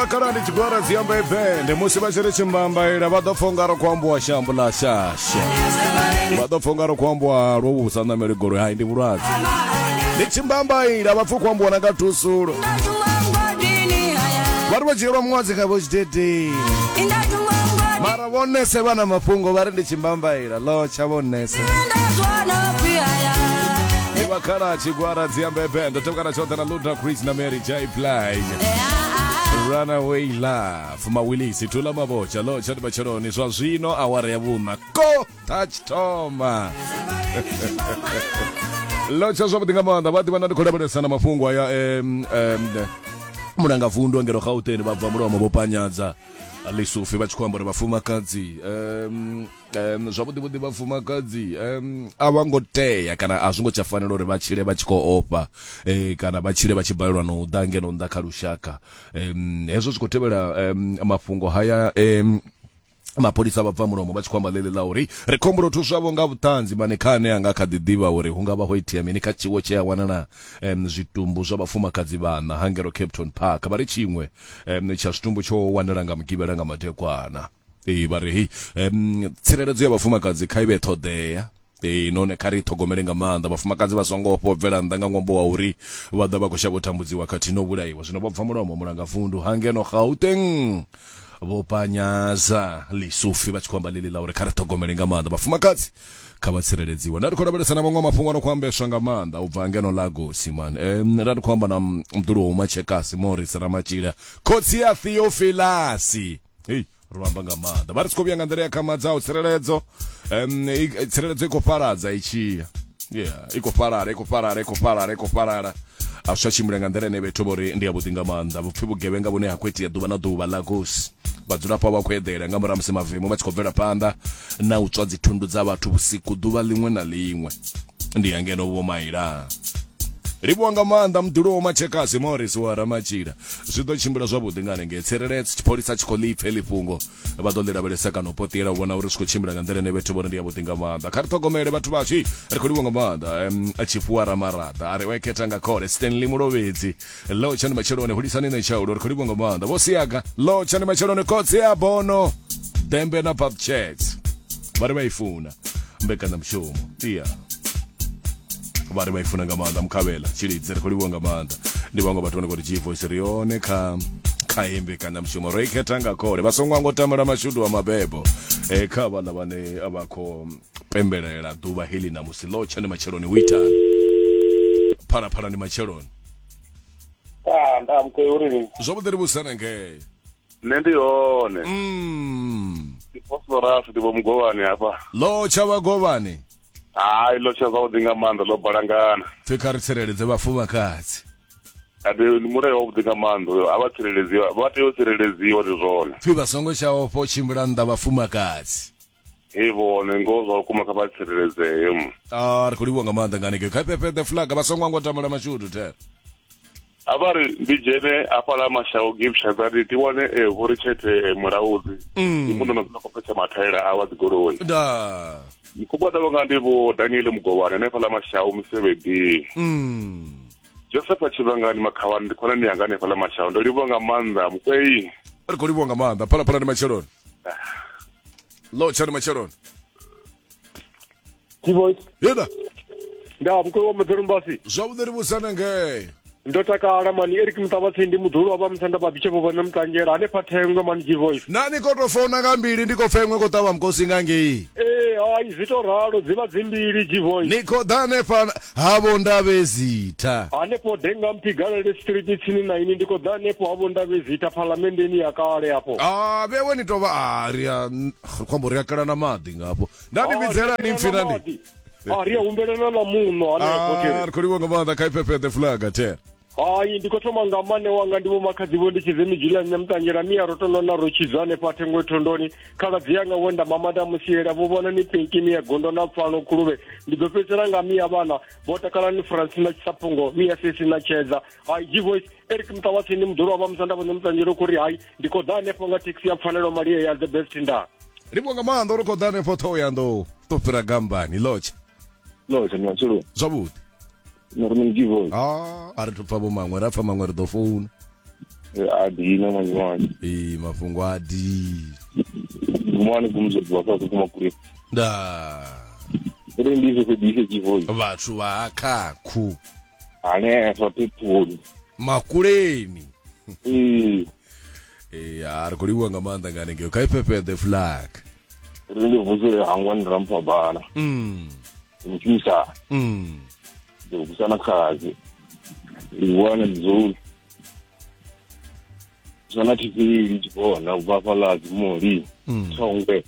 Karani chigwara ziyamba band musi bachiri chimbambaira vadofongaro kwambwa shambu la shasha vadofongaro kwambwa rwovusana merigoro hai ndi vurwadzi ndichimbambaira vapfu kwambwa nakatusuro vari vachirwa mwadzi kavo chitete mara vonese vana mapungo vari ndichimbambaira locha vonese ivakara chigwara ziyamba band tokana chodana Ludra Chris na Mary J Blige Runaway Love mawilisi tula mabocha locha ndi bachoroni zwa zvino awari yavuma ko touch toma locha zvabutinga manda vati vana ndikoleberesana mafungu aya munanga vundo ngero Gauteng vabva muromo vopanyadza Lisufi vachikwambura vafumakadzi zvavudi vafumakadzi avangoteya kana azvingochafanira uri vachire vachikoopa kana vachire vachibhalirwa noudange nondaka rushaka hezvo zvikotevera mafungo haya mapurisa vabva muromo vachikwamba lele lauri rikomborotu zvavo ngavutanzi manekane anga akadhidhiva uri hungava hoitia mini kachiwo cheyawanana zvitumbu zvavafumakadzi vana hangero Capton Park vari chimwe chazvitumbu chowaniranga mugiveranga matekwana vari tsireredzo yavafumakadzi kaive todeya none kari togomerenga manda vafumakadzi vasongopobvera ndanga ngombo wauri vada vakoshabotambudziwa kati novurayiwa zvino vabva muromo muranga vundu hangeno Gauteng vopanyaza Lisufi vachikwamba lili laure kari togomerenga manda vafumakadzi kavatsireredziwa ndarikorabesana mamwe mafungo anokwambeswa ngamanda ubva ngeno Lagos man ndarikwamba na mduru womachekasi Morris Ramachira kotsi ya Theophilasi rwamba ngamanda varitsikobya ngandere yakamadzao tsireredzo tsireredzo ikoparadza ichiya ikoparara asvachimuranga ndere nevetobori ndiyabutinga manda vupfi vugevenga vune hakweti ya duva na duva Lagos vadzurapo vakuedhera ngamuramuse mavhemu vachikobvera panda na utswa dzitundu dzavathu vusiku duva limwe na limwe ndiyangeno vomaira ribuwanga manda mduro womachekasi Morris wa Ramachira zvidochimbira zvabudingane ngetsereretsi chipolisa chikolipfe lifungo vadolera veresaka nopotera vona uri svikochimbira ngandere nevetobori ndiyabudinga manda karitogomere vathu vachi rikuribwanga manda achifuwa Ramarada ari weketanga kore Stanley Murovedzi locha ni macherone hulisani nechaudo rikuribwanga manda vosiyaga locha ni macherone kotsi ya bono dembe na pub chats vari vaifuna mbekana mshomo vari vaifuna ngamanda mukavela chiridze rikuribwa ngamanda ndivanga vatone kuti chivoice rione kaembe kana mshomo roiketanga kore vasongwangotamira mashudu amabebo kavana vane avako pemberera duva hili na musilocha ni macheroni uitani parapara ni macheroni ndamukweuri zvobudiri busana ngei nendione iposlorafu ndivo mugovani apa locha vagovani hayi locha vaudinga manda lobalangana tikaritsereredze vafumakadzi ati murei waudinga manda avatsireredziwa vateyotsireredziwa rizvona pfi vasongo chavo pochimbira nda vafumakadzi ivone ngozva kuma kavatsireredzeyo rikuribwanga manda nganike kaipepete flaga vasongwangotamira mashudu te avari ndijene apala mashawo gipsha zati tiwane huri chete muraudzi imundo nozinakopesa mataira awadzigoroi da nikubata vanga ndivo Daniel Mugovane nepala mashawo musevedi Joseph Chivangani makawani ndikona niyanga nepala mashawo ndolivanga manda mkwei rikuribwanga manda pala ni macheroni locha ni macheroni T-Voice yeda mkwei wa madhorumbasi zvabudiri busana ngei ndotakara mani Eric Mutavatsi mudhuru wapa musanda babichepo vana mutanjera ane patengwe mani T-Voice nani kotofona kambiri ndikofemwe kotava mkosinga ngei hayi zito raro dziva dzimbiri T-Voice nikodhane pa havo ndavezita anepo denga mpigalele street tsini na ini ndikodhanepo havo ndavezita parliamenteni yakare apo vewe nitova aria kwambo riakala madhi ngapo ndanividzera nimfinandi aria umbelana na munhu ane rikuribwanga manda kaipepete flaga te hayi ndikotoma ngamane wanga ndivo makadzi vondichize mijila nyamutanyera miya rotonona rochizane patengwe tondoni kakadzi yanga wenda mamada musiyera vovona ni penki miya gondo na pfano kuruve ndigopetsera ngamiya vana votakala ni Francina Chisapungo miya sesi na cheza hayi G-Voice Eric Mutavatsi ni mudhuru wapa musanda vone mutanjero kuri hayi ndikodhanepo nga taxi ya pfanelo mariya ya the best nda ribwanga manda urikodhanepo toyando topera gambani locha nachiro zvabudi Norman G-Voice ari topfa vomamwe rapfa mamwe ridofona adina manywana mafungwa adi mwana kumzobwa kwa kuma kule da ere ndizo kudise chivoi vathu vaakhaku ane fatipuli makuleni ari kuliwa ngamanda nganenge ukaipepe the flag rile vuzo hangwan rampa bana mkisa kusana kazi iwana nzuri sana tifili chipona ubapa lazi mori songwe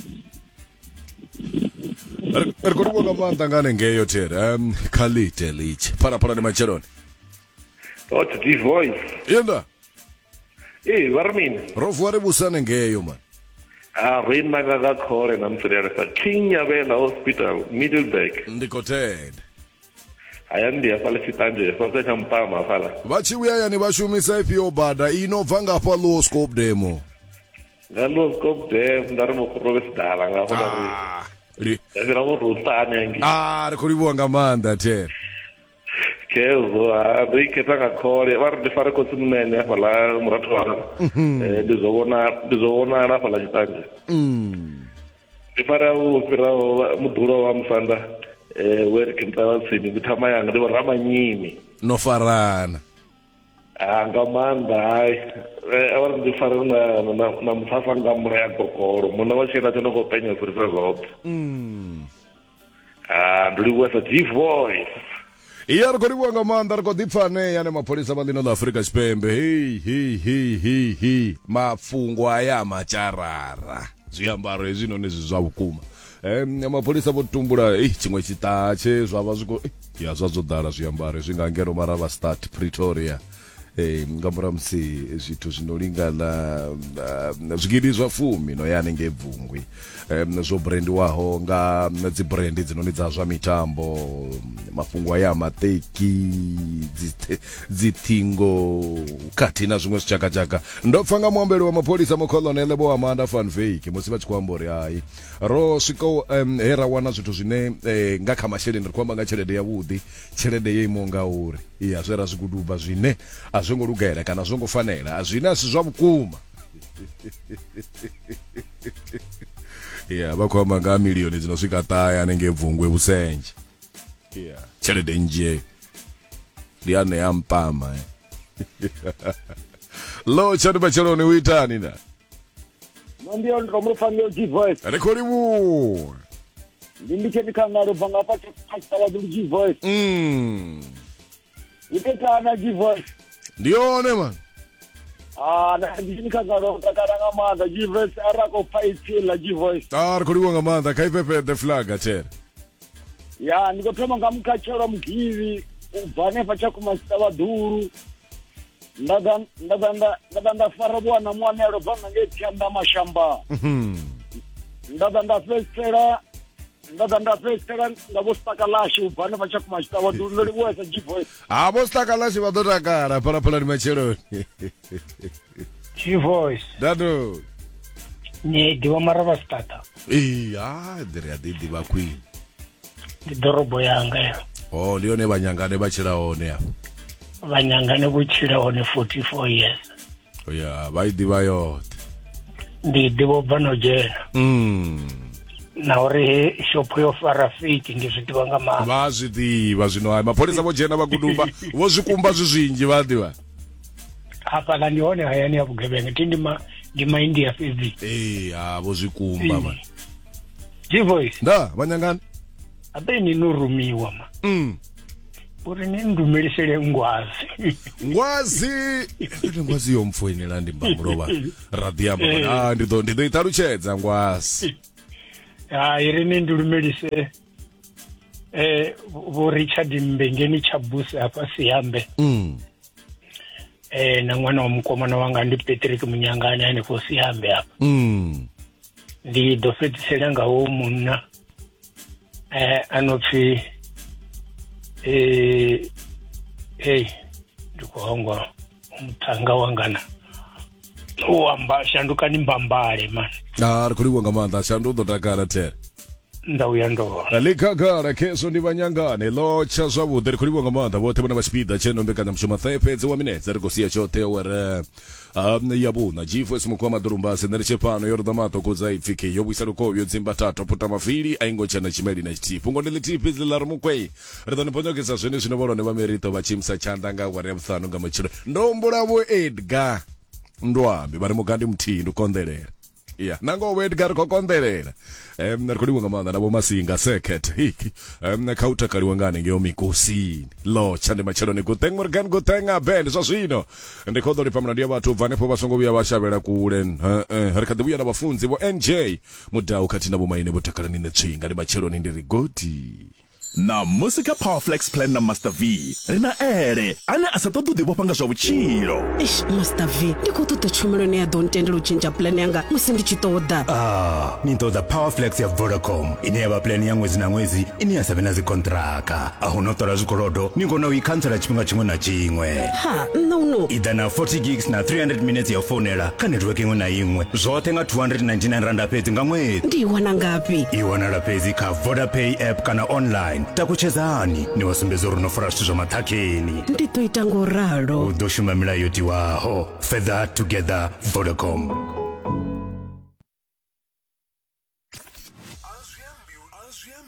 ari kuliwa ngamanda nganengeyo tere Khalid Lich para ni macheloni What the voice? yenda Varmin. rofuare busane ngeyo man Rina gaga kore namsirere sa Kinya Bela Hospital, Middleburg. ndikoted Ayandi afale sitanje, fase champama afala. vachiuyayani vashumisa ipiyo bada inobva ngapa low scope demo Ngalo scope de ndarimo kuroves dala ngafona. Ndira mo rutanya ngi. ari kuliwa ngamanda tere Kezo ndiketanga kore var de fare kosunene afala muratwana. Dizobona na afala sitanje. Ifara upira muduro wa msanda werikintala sini kutama yanga ndivo ramanyini nofarana ngamanda hayi awari ndifara na musasa ngamura ya kokoro muna wachena tinongopenya kurisa zote ndiliwesa G-Voice iye ari kuliwa ngamanda ari kodipfaneya ne mapholisa vandino la Afrika Xipembe hi mafungwa ya macharara zviambaro ezvinonezvi zva vukuma mapholisa votumbura chimwe chitache zvava zviko ya zvazodara zviambaro zvingangero marava start Pretoria ngambura musi zvithu zvinolingana zvikiri zvafumi noyanenge bvungwi zvobrendiwaho nga dzibrendi dzinonidza zva mitambo mafungwa ya mateki dzithingo kati na zvimwe zvichakachaka ndopfanga muomberi wa mapholisa mucolonel Bo Amanda van Wyk musi vachikwambori hayi ro swiko hera wana zvithu zvine nga kha masheleni rikwamba nga tshelede yavhuḓi tshelede yeimo uri iya zwera zviguduba zvine azvingolugela kana zvongofanela azvina asi zva vukuma vakwamba nga miliyoni dzinosvika taya anenge bvungwe busenje tshelede nje liane yampama lo chani macheloni uitani na Ndio ndomufanyio G-Voice rekoribu ndimbichenikangaro bangapa chakala G-Voice iketana G-Voice ndione man na ndimbichenikangaro takaranga manda G-Voice arako paitila G-Voice rekoribu ngamanda kaipepe the flag atere ya ndikotoma ngamukachero mgivi ubvane pachakumasitava dhuru ndadandafara bwana mwanero bvanga ngetianda mashamba ndadandafestera ngavostakalashi ubvane pachakumasitava dhuru ndoliwesa G-Voice avostakalashi vadotakara parapala ni macheloni G-Voice dado ndiwa marava stata ndiri adidi vakwini ndidhorobho yanga ya lione vanyangane vachiraone apa vanyangane vuchirawo ne 44 years vaidiva yote ndidivo bva nojena na uri shopo yofara fiti ndizvidiva nga mama vazvidiva zvino hayi mapholisa vojena vakuduba vozvikumba zvizvinji vadiva apana ndione hayani ya vugevenga ndima India fizi vozvikumba man G-Voice nda vanyangane abe ninorumiwa ma uri nindumilisele ngwazi ngwazi yomfoinela ndimbamurova radhiamba ndidoitarutshedza ngwazi iri nindulumelise vo Richard Mbengeni Chabuse apa Siyambe na mwana wa mukomana wanga ndi Patrick Munyangani ane fo Siyambe apa ndi dofetisela ngawo munna anopfi ndikuhangwa umutanga wangana uamba shanduka ni mbambale man ari kuliwa ngamanda shandu udotakara tere ndauya ndola likagara keso ndi vanyangane locha zwavhuḓi ri khou livhuwa nga maanḓa vhoṱhe vhone vhatshipiḓa tshe no mbekanyamushumo fhedzi wa minetse ri khou siya tshoṱhe were ya vhuna gfs mukhu wa maḓurumbasi nṋe ri tshe pano yo ri ḓa maṱokudza ipfi ke yo vhuisa lukovyo dzimba tato puta mafili a ingo tshena tshimeli na tshithihi fhungo ndi ḽithihi fhedzi ḽa ri mukwei ri ḓo ni ponyokisa zwene zwino vholone vha merito vha tshimisa tshanḓa nga ware ya vhuṱhanu nga matshilo ndombula vho Edgar ndwambi vha ri mugandi muthihi ndi konḓelela yeah nango Edgar ko kondelela ri khou livhuwa nga maanḓa na vho Masinga Seket kha u takaliwa ngane ngeyo mikosini locha ndi matsheloni guteng morgan gutenga band zwa zwino ndi khou ḓo ri pamana ndi ya vhathu bva hanefho vha songo vhuya vha shavhela kule ri kha ḓi vhuya na vhafunzi vho NJ mudau khathihi na vho maine vho takalani ne tswinga ndi matsheloni ndi rigoti na musika Powerflex plan na Master V rina ere ane a sa ṱoḓi u ḓivhofha nga zwa vhutshilo Master V ndi khou ṱoḓa tshumelo ne ya ḓo ntendela u tshintsha plan yanga musi ndi tshi ṱoḓa ni ṱoḓa Powerflex ya Vodacom ine ya vha plan ya ṅwedzi na ṅwedzi ine ya sa vhe na dzikontraka a hu no ṱola zwikolodo ni kona u i khantsela tshifhinga tshiṅwe na tshiṅwe no ida na 40 gigs na 300 minutes ya u founela kha network iṅwe na iṅwe zwoṱhe nga 299 randa fhedzi nga ṅwedzi ndi i wana ngafhi i wanala fhedzi kha Vodapay app kana online takutshedzani ni wasumbedza uri no fara zwithu zwa maṱhakheni ndi ḓo ita ngo ralo u ḓo shuma milayo tiwaho further together Vodacom